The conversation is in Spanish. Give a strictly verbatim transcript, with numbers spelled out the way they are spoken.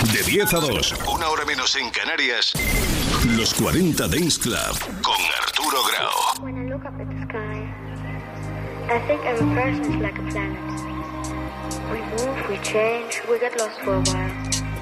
De diez a dos, una hora menos en Canarias, Los cuarenta Dance Club con Arturo Grau. When I look up at the sky, I think every person is like a planet. We move, we change, we get lost for a while.